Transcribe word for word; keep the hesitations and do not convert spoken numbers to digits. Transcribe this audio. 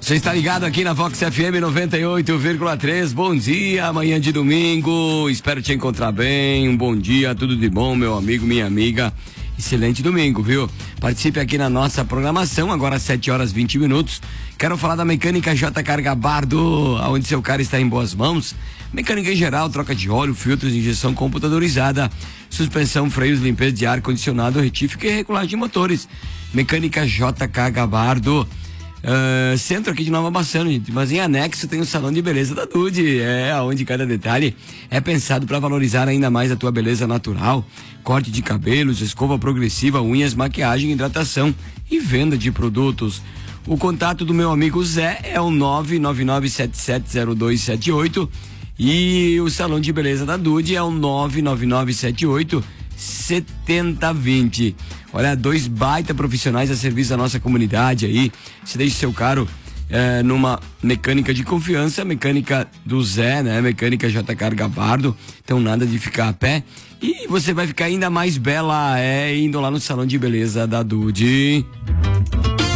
Você está ligado aqui na Vox F M noventa e oito vírgula três. Bom dia, amanhã de domingo. Espero te encontrar bem. Um bom dia, tudo de bom, meu amigo, minha amiga. Excelente domingo, viu? Participe aqui na nossa programação, agora às sete horas e vinte minutos. Quero falar da Mecânica J. Gabardo, onde seu carro está em boas mãos. Mecânica em geral, troca de óleo, filtros, injeção computadorizada, suspensão, freios, limpeza de ar-condicionado, retífica e regulagem de motores. Mecânica J. Gabardo. Uh, centro aqui de Nova Bassano, gente, mas em anexo tem o salão de beleza da Dude, é onde cada detalhe é pensado para valorizar ainda mais a tua beleza natural. Corte de cabelos, escova progressiva, unhas, maquiagem, hidratação e venda de produtos. O contato do meu amigo Zé é o nove nove nove sete sete zero dois sete oito e o salão de beleza da Dude é o nove nove nove sete oito sete zero dois zero. Olha, dois baita profissionais a serviço da nossa comunidade aí. Se deixe seu carro é, numa mecânica de confiança, mecânica do Zé, né? Mecânica J. Gabardo. Então nada de ficar a pé. E você vai ficar ainda mais bela é, indo lá no salão de beleza da Dude.